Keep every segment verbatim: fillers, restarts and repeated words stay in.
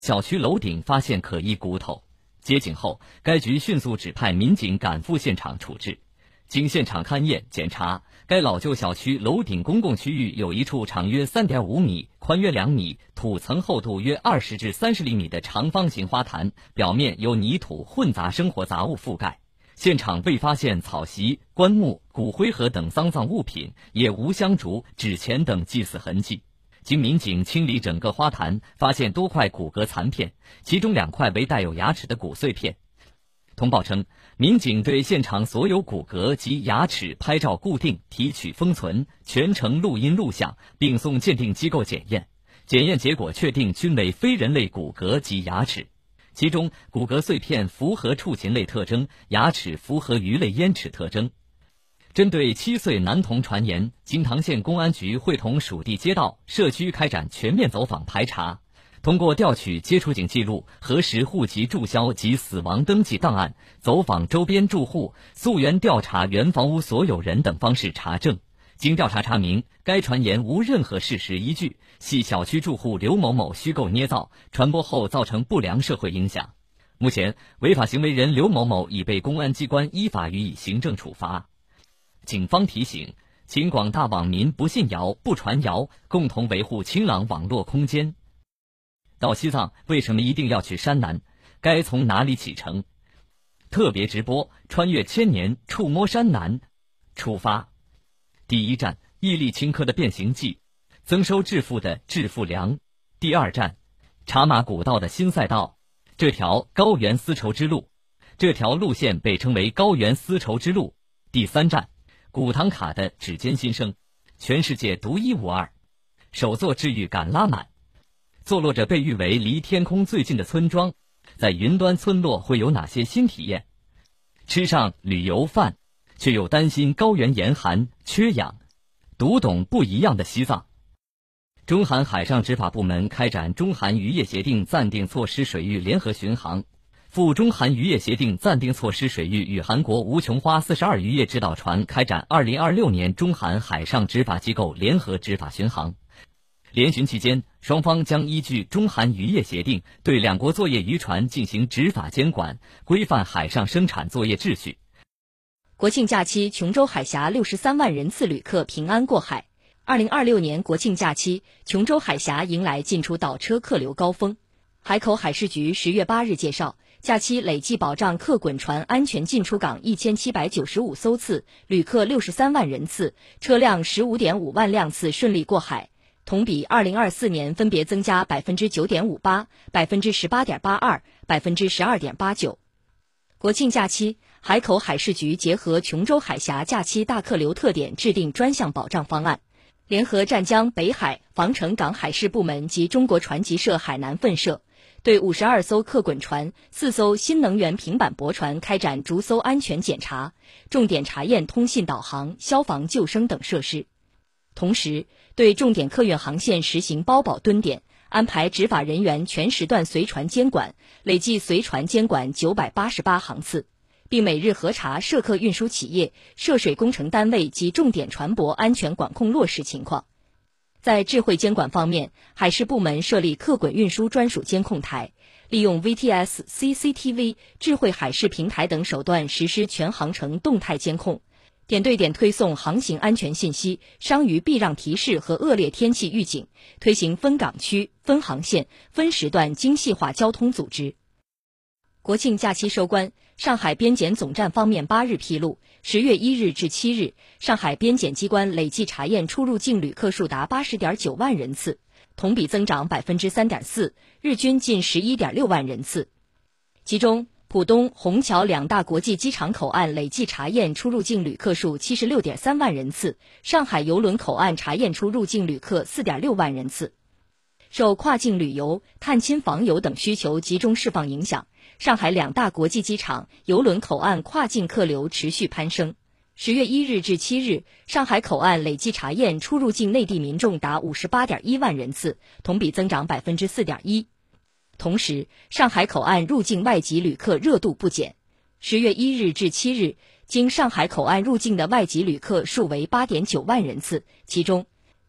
小区楼顶发现可疑骨头，接警后，该局迅速指派民警赶赴现场处置。经现场勘验检查，该老旧小区楼顶公共区域有一处长约 三点五米、宽约两米、土层厚度约二十至三十厘米的长方形花坛，表面由泥土混杂生活杂物覆盖。现场未发现草席、棺木、骨灰盒等丧葬物品，也无香烛、纸钱等祭祀痕迹。经民警清理整个花坛，发现多块骨骼残片，其中两块为带有牙齿的骨碎片。通报称，民警对现场所有骨骼及牙齿拍照固定、提取封存，全程录音录像，并送鉴定机构检验。检验结果确定均为非人类骨骼及牙齿，其中骨骼碎片符合畜禽类特征，牙齿符合鱼类咽齿特征。针对七岁男童传言，金堂县公安局会同属地街道、社区开展全面走访排查。通过调取接触警记录、核实户籍注销及死亡登记档案、走访周边住户、溯源调查原房屋所有人等方式查证，经调查查明，该传言无任何事实依据，系小区住户刘某某虚构捏造，传播后造成不良社会影响。目前，违法行为人刘某某已被公安机关依法予以行政处罚。警方提醒，请广大网民不信谣、不传谣，共同维护清朗网络空间。到西藏为什么一定要去山南？该从哪里启程？特别直播穿越千年，触摸山南。出发。第一站，毅力轻科的变形记，增收致富的致富粮。第二站，茶马古道的新赛道，这条高原丝绸之路。这条路线被称为高原丝绸之路。第三站，古唐卡的指尖新生，全世界独一无二。首座治愈感拉满。坐落着被誉为离天空最近的村庄，在云端村落会有哪些新体验？吃上旅游饭，却又担心高原严寒缺氧，读懂不一样的西藏。中韩海上执法部门开展中韩渔业协定暂定措施水域联合巡航，赴中韩渔业协定暂定措施水域与韩国无穷花四十二渔业指导船开展二零二六年中韩海上执法机构联合执法巡航。联巡期间，双方将依据中韩渔业协定，对两国作业渔船进行执法监管，规范海上生产作业秩序。 国庆假期，琼州海峡六十三万人次旅客平安过海。二零二六年国庆假期，琼州海峡迎来进出岛车客流高峰。海口海事局十月八日介绍，假期累计保障客滚船安全进出港一千七百九十五艘次，旅客六十三万人次，车辆十五点五万辆次顺利过海。同比二零二四年分别增加百分之九点五八、百分之十八点八二、百分之十二点八九。国庆假期，海口海事局结合琼州海峡假期大客流特点，制定专项保障方案，联合湛江、北海、防城港海事部门及中国船级社海南分社，对五十二艘客滚船、四艘新能源平板驳船开展逐艘安全检查，重点查验通信导航、消防救生等设施。同时，对重点客运航线实行包保蹲点，安排执法人员全时段随船监管，累计随船监管九百八十八航次，并每日核查涉客运输企业、涉水工程单位及重点船舶安全管控落实情况。在智慧监管方面，海事部门设立客滚运输专属监控台，利用 V T S、C C T V、智慧海事平台等手段实施全航程动态监控，点对点推送航行安全信息、伤渔避让提示和恶劣天气预警，推行分港区、分航线、分时段精细化交通组织。国庆假期收官，上海边检总站方面八日披露，十月一日至七日，上海边检机关累计查验出入境旅客数达八十点九万人次，同比增长百分之三点四，日均近十一点六万人次。其中，浦东、虹桥两大国际机场口岸累计查验出入境旅客数七十六点三万人次，上海邮轮口岸查验出入境旅客四点六万人次。受跨境旅游、探亲访友等需求集中释放影响，上海两大国际机场、邮轮口岸跨境客流持续攀升。十月一日至七日，上海口岸累计查验出入境内地民众达五十八点一万人次，同比增长百分之四点一。同时，上海口岸入境外籍旅客热度不减。十月一日至七日，经上海口岸入境的外籍旅客数为八点九万人次，其中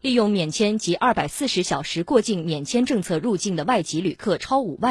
利用免签及二百四十小时过境免签政策入境的外籍旅客超五万